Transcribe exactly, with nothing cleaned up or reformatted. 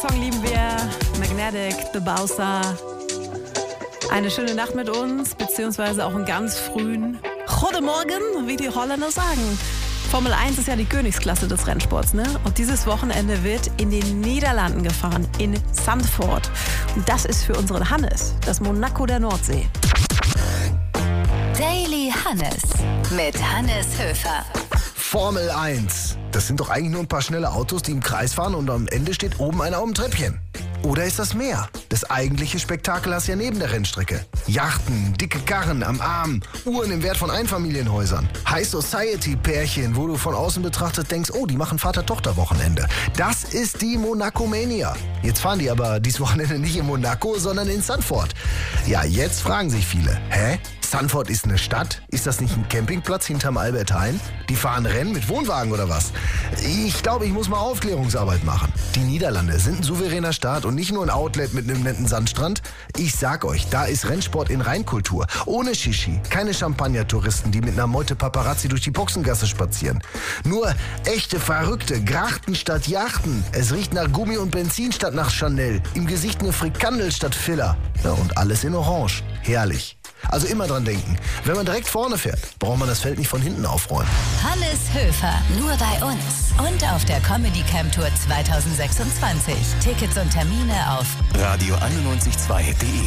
Song lieben wir. Magnetic, The Bowser. Eine schöne Nacht mit uns, beziehungsweise auch einen ganz frühen Guten Morgen, wie die Holländer sagen. Formel eins ist ja die Königsklasse des Rennsports, ne? Und dieses Wochenende wird in den Niederlanden gefahren, in Zandvoort. Und das ist für unseren Hannes das Monaco der Nordsee. Daily Hannes mit Hannes Höfer. Formel eins. Das sind doch eigentlich nur ein paar schnelle Autos, die im Kreis fahren und am Ende steht oben einer auf dem Treppchen. Oder ist das mehr? Das eigentliche Spektakel hast du ja neben der Rennstrecke. Yachten, dicke Karren am Arm, Uhren im Wert von Einfamilienhäusern, High-Society-Pärchen, wo du von außen betrachtet denkst, oh, die machen Vater-Tochter-Wochenende. Das ist die Monaco-Mania. Jetzt fahren die aber dieses Wochenende nicht in Monaco, sondern in Zandvoort. Ja, jetzt fragen sich viele, hä? Zandvoort ist eine Stadt? Ist das nicht ein Campingplatz hinterm Albert Heijn? Die fahren Rennen mit Wohnwagen oder was? Ich glaube, ich muss mal Aufklärungsarbeit machen. Die Niederlande sind ein souveräner Staat und nicht nur ein Outlet mit einem netten Sandstrand. Ich sag euch, da ist Rennsport in Reinkultur. Ohne Shishi, keine Champagner-Touristen, die mit einer Meute Paparazzi durch die Boxengasse spazieren. Nur echte Verrückte, Grachten statt Yachten. Es riecht nach Gummi und Benzin statt nach Chanel. Im Gesicht eine Frikandel statt Filler. Ja, und alles in Orange. Herrlich. Also immer dran denken, wenn man direkt vorne fährt, braucht man das Feld nicht von hinten aufräumen. Hannes Höfer, nur bei uns und auf der Comedy Camp Tour zwanzig sechsundzwanzig. Tickets und Termine auf radio einundneunzig Komma zwei punkt de.